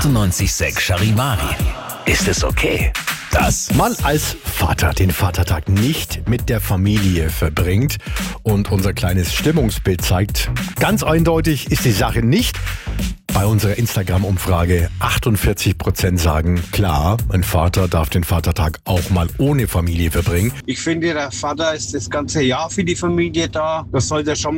98,6 Charivari. Ist es okay, dass man als Vater den Vatertag nicht mit der Familie verbringt und unser kleines Stimmungsbild zeigt? Ganz eindeutig ist die Sache nicht. Bei unserer Instagram-Umfrage 48% sagen, klar, ein Vater darf den Vatertag auch mal ohne Familie verbringen. Ich finde, der Vater ist das ganze Jahr für die Familie da. Das soll er schon